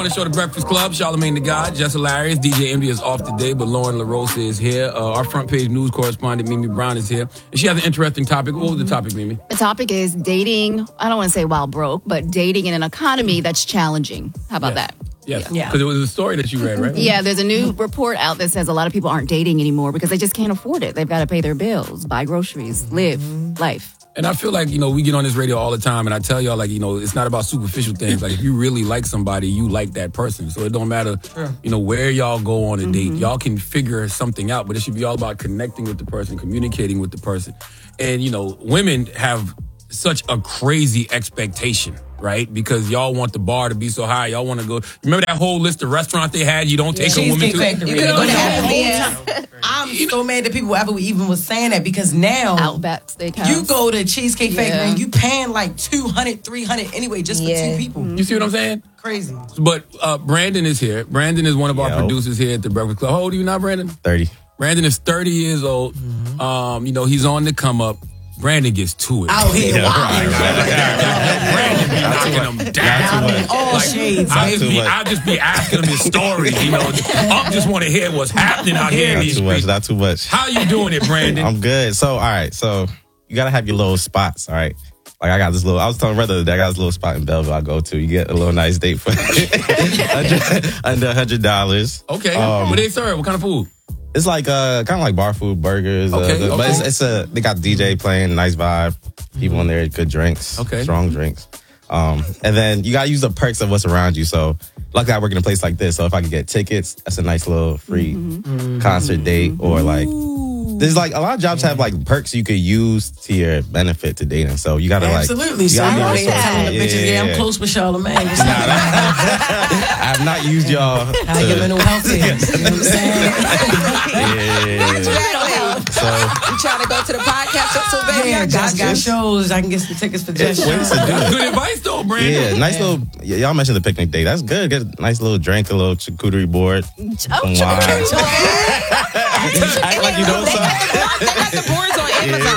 On the show, The Breakfast Club, Charlamagne the God, Jess Hilarious, DJ Envy is off today, but Lauren LaRosa is here. Our front page news correspondent, Mimi Brown, is here. And she has an interesting topic. What was the topic, Mimi? The topic is dating, I don't want to say while broke, but dating in an economy that's challenging. How about that? Yes, because it was a story that you read, right? Yeah, there's a new report out that says a lot of people aren't dating anymore because they just can't afford it. They've got to pay their bills, buy groceries, live life. And I feel like, we get on this radio all the time, and I tell y'all, it's not about superficial things. Like, if you really like somebody, you like that person. So it don't matter, where y'all go on a date. Y'all can figure something out, but it should be all about connecting with the person, communicating with the person. And, women have such a crazy expectation, right? Because y'all want the bar to be so high. Y'all want to go. Remember that whole list of restaurants they had? You don't take a woman to. I'm so mad that people ever even was saying that because now Outback Steakhouse. You go to Cheesecake Factory and you paying like $200, $300 anyway just for two people. You see what I'm saying? Crazy. But Brandon is here. Brandon is one of our producers here at the Breakfast Club. How old are you now, Brandon? 30. Brandon is 30 years old. He's on the come up. Brandon gets to it. Out here. Brandon be knocking them down. All shades. I'll just be asking him his stories. I just want to hear what's happening out here in these streets. Not too much. How you doing it, Brandon? I'm good. So, all right. So, you got to have your little spots, all right? Like, I got this little, I was telling brother that I got this little spot in Belleville I go to. You get a little nice date for under $100. Okay. What they serve? What kind of food? It's like kind of like bar food, burgers. But they got DJ playing, nice vibe. People in there, good drinks, strong drinks. And then you gotta use the perks of what's around you. So, luckily I work in a place like this. So if I could get tickets, that's a nice little free concert date. Or like, there's like a lot of jobs have like perks you could use to your benefit to dating. So you gotta absolutely. So I'm telling the bitches, I'm close with Charlamagne. I have not used y'all. I give mental health. You know what I'm saying? So you trying to go to the podcast? So baby, I got shows. I can get some tickets for Jess. Good advice though, Brandon. Yeah, nice little. Y'all mentioned the picnic date. That's good. Get a nice little drink, a little charcuterie board. Some wine. Act like you know something. The boards on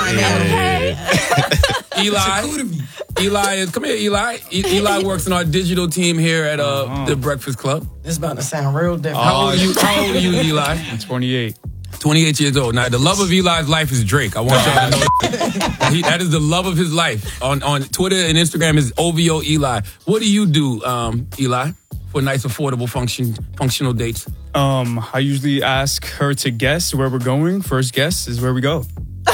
Amazon. Eli, come here, Eli. Eli works in our digital team here at the Breakfast Club. This is about to sound real different. How old are you, Eli? I'm 28. 28 years old. Now, the love of Eli's life is Drake. I want y'all to know that is the love of his life. On Twitter and Instagram is OVO Eli. What do you do, Eli, for nice, affordable, functional dates? I usually ask her to guess where we're going. First guess is where we go.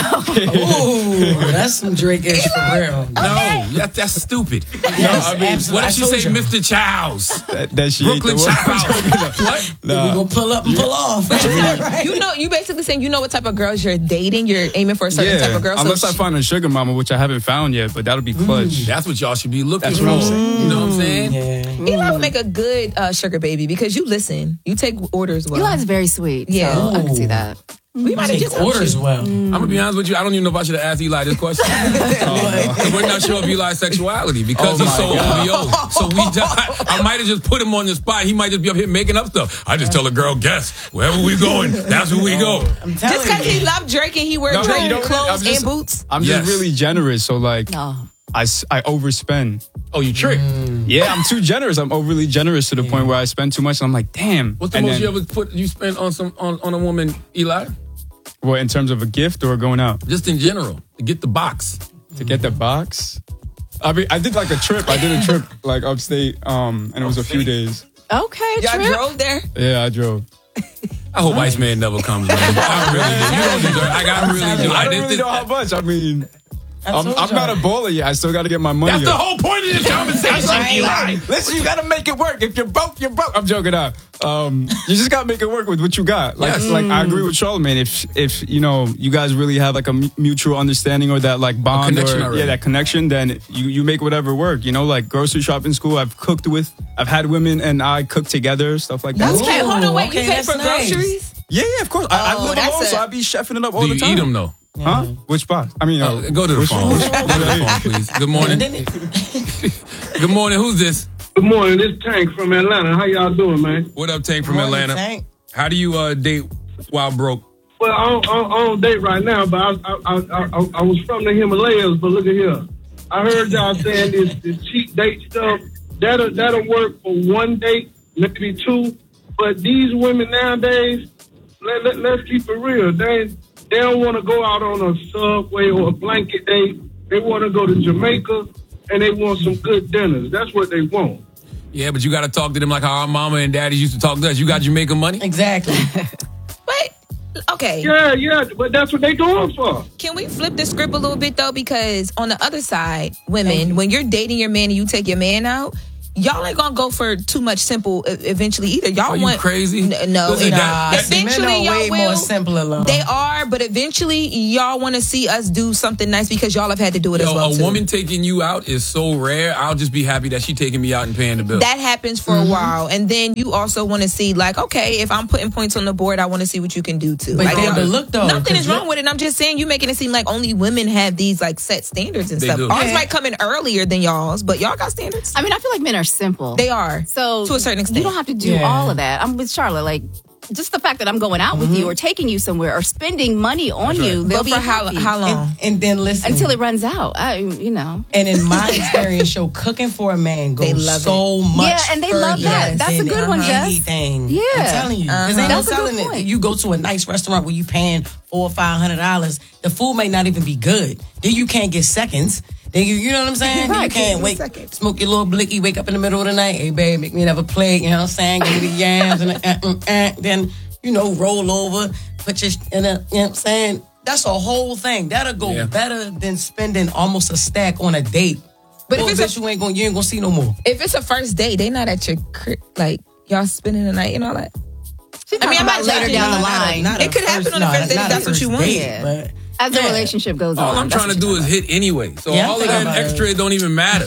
Ooh, that's some Drake-ish for real. No, that's stupid. Yes, what if she say Mr. Childs? That she Brooklyn Childs. What? No. We gonna pull up and pull off. Right? You basically saying what type of girls you're dating. You're aiming for a certain type of girl. Unless I find a sugar mama, which I haven't found yet, but that'll be clutch. That's what y'all should be looking for. What I'm saying. You know what I'm saying? Yeah. Eli would make a good sugar baby because you listen. You take orders well. Eli's very sweet. Yeah. So I can see that. We might have just orders well. I'm gonna be honest with you. I don't even know if I should have asked Eli this question. We're not sure of Eli's sexuality because he's so OVO. So I might have just put him on the spot. He might just be up here making up stuff. I just tell a girl, guess wherever we going, that's where we go. Just because he loved Drake and he wear Drake clothes and boots. I'm just really generous. So like. I overspend. Oh, you trick? Yeah, I'm too generous. I'm overly generous to the point where I spend too much. And I'm like, damn. What's the most you ever spent on a woman, Eli? What, in terms of a gift or going out? Just in general, to get the box. To get the box? I mean, I did like a trip. I did a trip like upstate, and it was a few days. Okay, Y'all drove there? Yeah, I drove. I hope Iceman never comes. Man. I really do. You don't deserve. I really do. I don't really know how much. I mean. I'm not a bowler yet. I still got to get my money. That's the whole point of this conversation, Eli. Listen, you got to make it work. If you're broke, you're broke. I'm joking out. You just got to make it work with what you got. Like, like I agree with Charlamagne. If you guys really have like a mutual understanding or that like bond that connection, then you make whatever work. Like grocery shopping school. I've had women and I cook together, stuff like that. Okay, hold on, wait. You pay for groceries? Yeah, of course. I live alone, so I be chefing it up all the time. Do you eat them though? Huh? Which box? I mean, go to the phone. Go to the phone, please. Good morning. Good morning. Who's this? Good morning. This Tank from Atlanta. How y'all doing, man? What up, Tank from Atlanta? Tank. How do you date while broke? Well, I don't date right now, but I was from the Himalayas. But look at here. I heard y'all saying this cheap date stuff. That'll work for one date. maybe 2. But these women nowadays, let's keep it real. They don't want to go out on a Subway or a blanket date. They want to go to Jamaica, and they want some good dinners. That's what they want. Yeah, but you got to talk to them like how our mama and daddy used to talk to us. You got Jamaican money? Exactly. But, okay. Yeah, but that's what they going for. Can we flip the script a little bit, though? Because on the other side, women, when you're dating your man and you take your man out, y'all ain't gonna go for too much simple eventually either. Y'all want crazy? No. Eventually, men are y'all way will. more simpler, love. They are, but eventually, y'all want to see us do something nice because y'all have had to do it as well. A woman taking you out is so rare. I'll just be happy that she taking me out and paying the bill. That happens for a while, and then you also want to see, like, okay, if I'm putting points on the board, I want to see what you can do too. But like, look though, nothing is wrong with it. I'm just saying you making it seem like only women have these like set standards and stuff. Do. Ours might come in earlier than y'all's, but y'all got standards. I mean, I feel like men are simple. They are. So to a certain extent, you don't have to do all of that. I'm with Charlotte. Like, just the fact that I'm going out with you or taking you somewhere or spending money on you, they'll but be for happy. how long? And then listen, until it runs out. And in my experience, cooking for a man goes so much. Yeah, and they love that. That's a good one, Jess. Anything. Yeah, I'm telling you, because ain't no that's a good telling point. it. You go to a nice restaurant where you paying $400 or $500, the food may not even be good. Then you can't get seconds. Then you know what I'm saying? Right, you can't wait, smoke your little blicky, wake up in the middle of the night. Hey, babe, make me another plate. You know what I'm saying? Give me the yams and then, roll over, put your, you know what I'm saying? That's a whole thing. That'll go better than spending almost a stack on a date. But if it's you ain't gonna see no more. If it's a first date, they not at your crib, like y'all spending the night and all that. I mean, I'm not later down the line. It could happen on the first date if that's what you want. But as the relationship goes on. All I'm trying to do is hit anyway. So all of that extra don't even matter.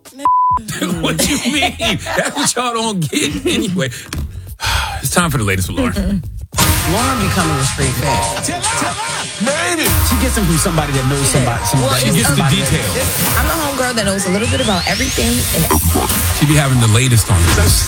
What you mean? That's what y'all don't get anyway. It's time for the latest with Lauren. Lauren becoming a straight fast. She gets them from somebody that knows somebody. She gets the details. I'm a homegirl that knows a little bit about everything. She be having the latest on it.